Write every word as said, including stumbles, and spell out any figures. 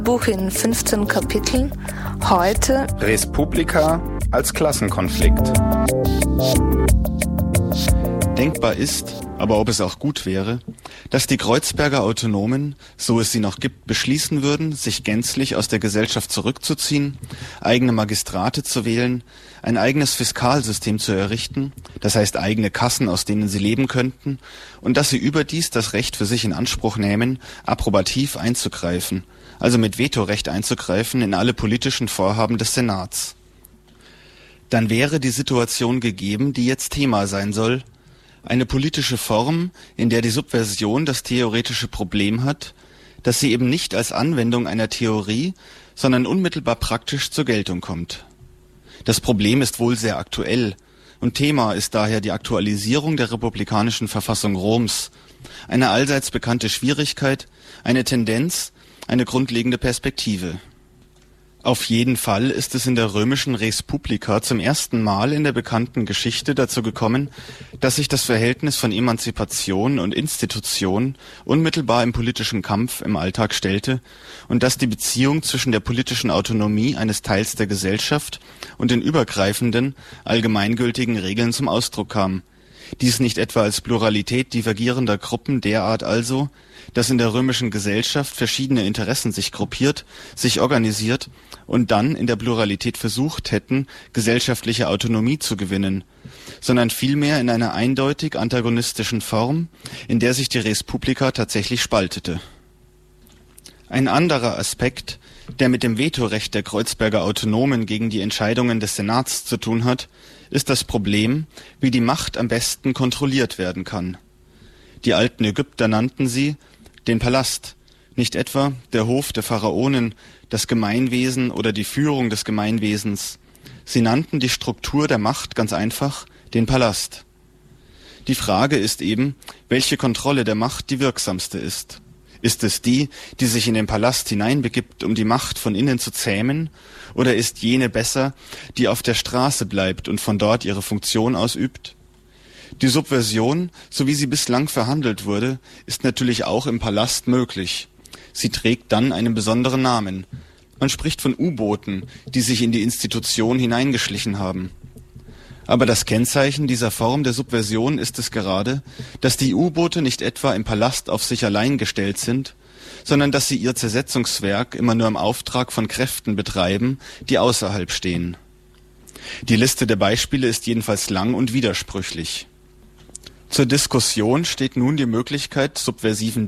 Buch in fünfzehn Kapiteln. Heute Res Publica als Klassenkonflikt. Denkbar ist, aber ob es auch gut wäre, dass die Kreuzberger Autonomen, so es sie noch gibt, beschließen würden, sich gänzlich aus der Gesellschaft zurückzuziehen, eigene Magistrate zu wählen, ein eigenes Fiskalsystem zu errichten, das heißt eigene Kassen, aus denen sie leben könnten, und dass sie überdies das Recht für sich in Anspruch nehmen, approbativ einzugreifen, also mit Vetorecht einzugreifen in alle politischen Vorhaben des Senats. Dann wäre die Situation gegeben, die jetzt Thema sein soll, eine politische Form, in der die Subversion das theoretische Problem hat, dass sie eben nicht als Anwendung einer Theorie, sondern unmittelbar praktisch zur Geltung kommt. Das Problem ist wohl sehr aktuell und Thema ist daher die Aktualisierung der republikanischen Verfassung Roms, eine allseits bekannte Schwierigkeit, eine Tendenz, eine grundlegende Perspektive. Auf jeden Fall ist es in der römischen Res Publica zum ersten Mal in der bekannten Geschichte dazu gekommen, dass sich das Verhältnis von Emanzipation und Institution unmittelbar im politischen Kampf im Alltag stellte und dass die Beziehung zwischen der politischen Autonomie eines Teils der Gesellschaft und den übergreifenden, allgemeingültigen Regeln zum Ausdruck kam. Dies nicht etwa als Pluralität divergierender Gruppen derart also, dass in der römischen Gesellschaft verschiedene Interessen sich gruppiert, sich organisiert und dann in der Pluralität versucht hätten, gesellschaftliche Autonomie zu gewinnen, sondern vielmehr in einer eindeutig antagonistischen Form, in der sich die Res Publica tatsächlich spaltete. Ein anderer Aspekt, der mit dem Vetorecht der Kreuzberger Autonomen gegen die Entscheidungen des Senats zu tun hat, ist das Problem, wie die Macht am besten kontrolliert werden kann. Die alten Ägypter nannten sie den Palast, nicht etwa der Hof der Pharaonen, das Gemeinwesen oder die Führung des Gemeinwesens. Sie nannten die Struktur der Macht ganz einfach den Palast. Die Frage ist eben, welche Kontrolle der Macht die wirksamste ist. Ist es die, die sich in den Palast hineinbegibt, um die Macht von innen zu zähmen, oder ist jene besser, die auf der Straße bleibt und von dort ihre Funktion ausübt? Die Subversion, so wie sie bislang verhandelt wurde, ist natürlich auch im Palast möglich. Sie trägt dann einen besonderen Namen. Man spricht von U-Booten, die sich in die Institution hineingeschlichen haben. Aber das Kennzeichen dieser Form der Subversion ist es gerade, dass die U-Boote nicht etwa im Palast auf sich allein gestellt sind, sondern dass sie ihr Zersetzungswerk immer nur im Auftrag von Kräften betreiben, die außerhalb stehen. Die Liste der Beispiele ist jedenfalls lang und widersprüchlich. Zur Diskussion steht nun die Möglichkeit subversiven